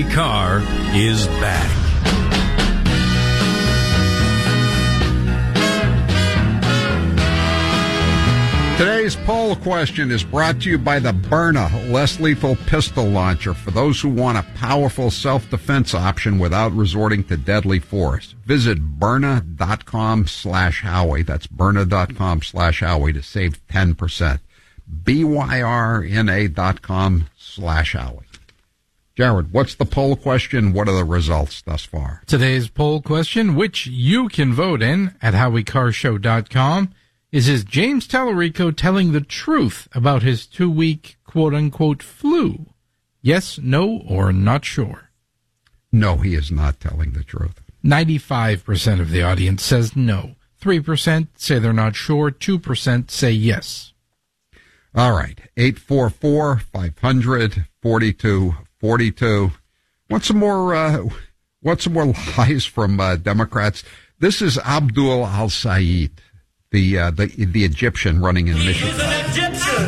Carr is back. Today's poll question is brought to you by the Byrna less lethal pistol launcher for those who want a powerful self-defense option without resorting to deadly force. Visit Byrna.com/Howie. That's Byrna.com/Howie to save 10%. BYRNA.com/Howie. Jared, what's the poll question? What are the results thus far? Today's poll question, which you can vote in at HowieCarrShow.com, is James Tallarico telling the truth about his 2-week quote-unquote flu? Yes, no, or not sure? No, he is not telling the truth. 95% of the audience says no. 3% say they're not sure. 2% say yes. All right. 844-500-4242. Want some more lies from Democrats? This is Abdul al-Sayed. The Egyptian running in Michigan. He's an Egyptian.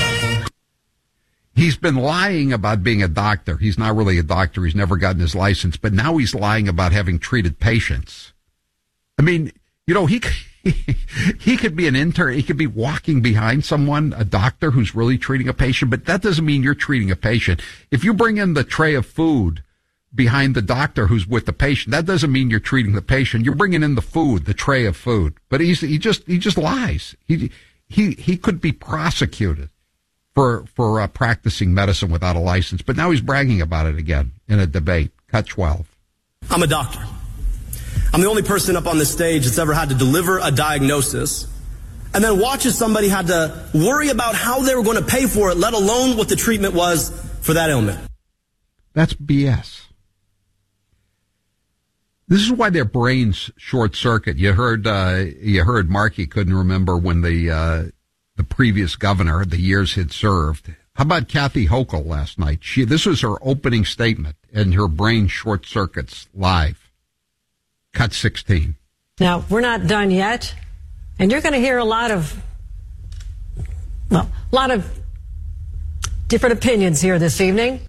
He's been lying about being a doctor. He's not really a doctor. He's never gotten his license, but now he's lying about having treated patients. I mean, you know, he could be an intern. He could be walking behind someone, a doctor who's really treating a patient, but that doesn't mean you're treating a patient. If you bring in the tray of food behind the doctor who's with the patient, that doesn't mean you're treating the patient. You're bringing in the food, the tray of food. But he just lies. He could be prosecuted for practicing medicine without a license. But now he's bragging about it again in a debate. Cut 12. I'm a doctor. I'm the only person up on this stage that's ever had to deliver a diagnosis and then watches somebody had to worry about how they were going to pay for it, let alone what the treatment was for that ailment. That's BS. This is why their brains short circuit. You heard Markey couldn't remember when the previous governor, the years he'd served. How about Kathy Hochul last night? This was her opening statement, and her brain short circuits live. Cut 16. Now, we're not done yet, and you're going to hear a lot of different opinions here this evening.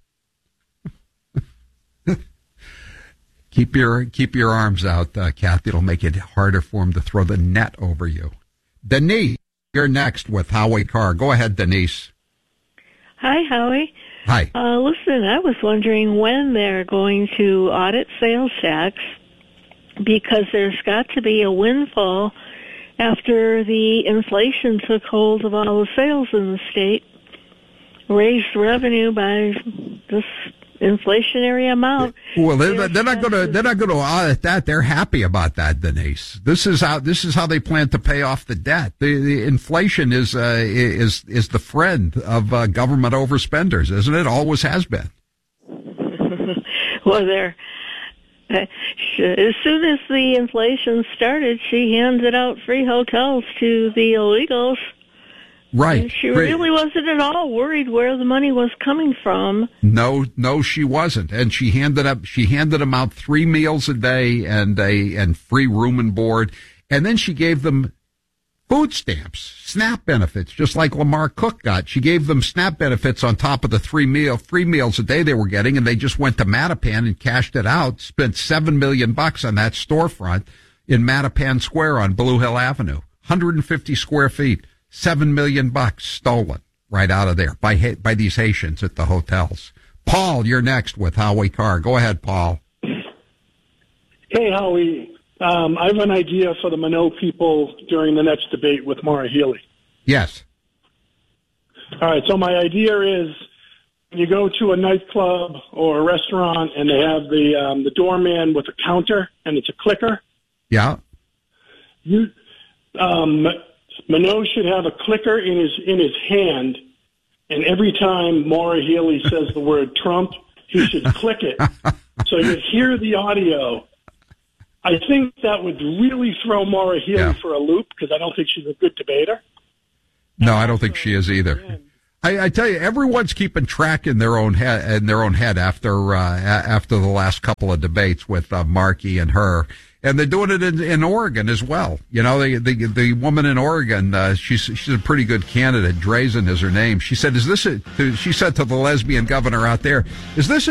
Keep your arms out, Kathy. It'll make it harder for him to throw the net over you. Denise, you're next with Howie Carr. Go ahead, Denise. Hi, Howie. Hi. Listen, I was wondering when they're going to audit sales tax, because there's got to be a windfall after the inflation took hold of all the sales in the state, raised revenue by this inflationary amount. Well, they're not going to audit that. They're happy about that, Denise. This is how they plan to pay off the debt. The inflation is the friend of government overspenders, isn't it? Always has been. Well, as soon as the inflation started, she handed out free hotels to the illegals. Right. And she really wasn't at all worried where the money was coming from. No, she wasn't. And she handed them out 3 meals a day and free room and board. And then she gave them food stamps, SNAP benefits, just like Lamar Cook got. She gave them SNAP benefits on top of the 3 meals a day they were getting, and they just went to Mattapan and cashed it out, spent $7 million on that storefront in Mattapan Square on Blue Hill Avenue. 150 square feet, $7 million stolen right out of there by these Haitians at the hotels. Paul, you're next with Howie Carr. Go ahead, Paul. Hey, Howie. I have an idea for the Minot people during the next debate with Maura Healey. Yes. All right, so my idea is when you go to a nightclub or a restaurant and they have the doorman with a counter and it's a clicker. Yeah. Minot should have a clicker in his hand, and every time Maura Healey says the word Trump, he should click it so you hear the audio. I think that would really throw Maura Healey for a loop, because I don't think she's a good debater. No, I don't think she is either. I tell you, everyone's keeping track in their own head after the last couple of debates with Markey and her, and they're doing it in Oregon as well. You know, the woman in Oregon, she's a pretty good candidate. Drazen is her name. She said, she said to the lesbian governor out there, is this